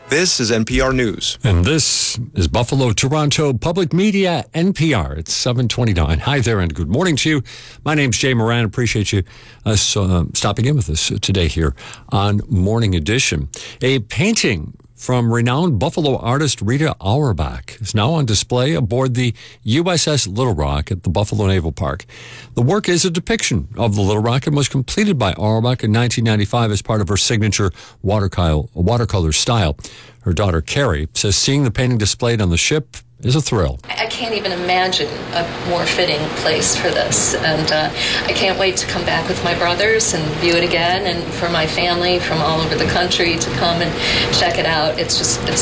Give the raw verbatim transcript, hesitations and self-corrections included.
This is N P R News. And this is Buffalo Toronto Public Media, N P R. It's seven twenty-nine. Hi there and good morning to you. My name's Jay Moran. Appreciate you us uh, stopping in with us today here on Morning Edition. A painting from renowned Buffalo artist Rita Auerbach is now on display aboard the U S S Little Rock at the Buffalo Naval Park. The work is a depiction of the Little Rock and was completed by Auerbach in nineteen ninety-five as part of her signature watercolor, watercolor style. Her daughter, Carrie, says seeing the painting displayed on the ship is a thrill. I can't even imagine a more fitting place for this, and uh, I can't wait to come back with my brothers and view it again, and for my family from all over the country to come and check it out. It's just, it's